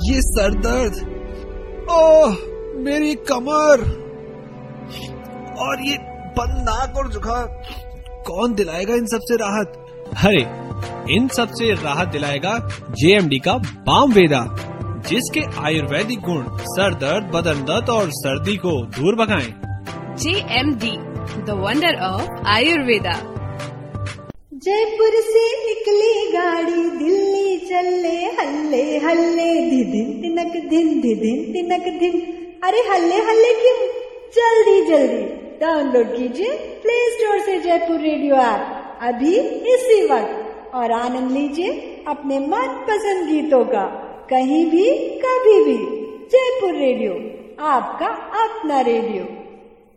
ये सर दर्द, ओह मेरी कमर और ये बंद नाक और जुकाम, कौन दिलाएगा इन सब से राहत? अरे इन सब से राहत दिलाएगा JMD का बाम वेदा, जिसके आयुर्वेदिक गुण सर दर्द, बदन दर्द और सर्दी को दूर भगाएं। JMD, the wonder of Ayurveda. Jaipur से निकली गाड़ी, दिल्ली चले हल्ले हल्ले, धिदिन तिनक धिन, धिदिन तिनक धिन। अरे हल्ले हल्ले क्यों, जल्दी जल्दी डाउनलोड कीजिए प्ले स्टोर से जयपुर रेडियो ऐप अभी इसी वक्त और आनंद लीजिए अपने मनपसंद गीतों का, कहीं भी कभी भी। जयपुर रेडियो, आपका अपना रेडियो।